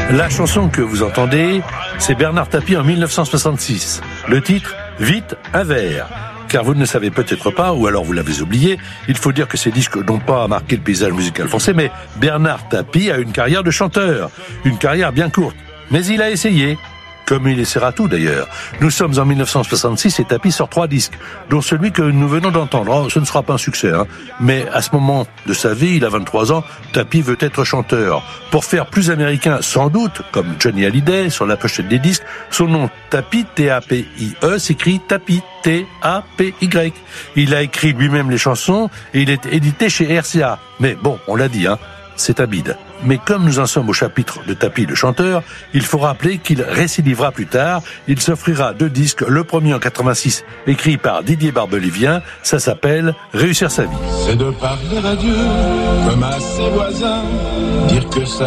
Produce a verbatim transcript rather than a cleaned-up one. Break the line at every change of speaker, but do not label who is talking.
La chanson que vous entendez, c'est Bernard Tapie en mille neuf cent soixante-six. Le titre, Vite un verre. Car vous ne le savez peut-être pas, ou alors vous l'avez oublié, il faut dire que ces disques n'ont pas marqué le paysage musical français, mais Bernard Tapie a une carrière de chanteur, une carrière bien courte. Mais il a essayé, comme il essaiera tout d'ailleurs. Nous sommes en mille neuf cent soixante-six et Tapie sort trois disques, dont celui que nous venons d'entendre. Oh, ce ne sera pas un succès, hein. Mais à ce moment de sa vie, il a vingt-trois ans, Tapie veut être chanteur. Pour faire plus américain, sans doute, comme Johnny Hallyday sur la pochette des disques, son nom Tapie, T A P I E, s'écrit Tapie, T A P Y. Il a écrit lui-même les chansons et il est édité chez R C A. Mais bon, on l'a dit, hein, c'est un bide. Mais comme nous en sommes au chapitre de Tapie le chanteur, il faut rappeler qu'il récidivera plus tard. Il s'offrira deux disques, le premier en quatre-vingt-six, écrit par Didier Barbelivien, ça s'appelle Réussir sa vie.
C'est de parler à Dieu comme à ses voisins, dire que ça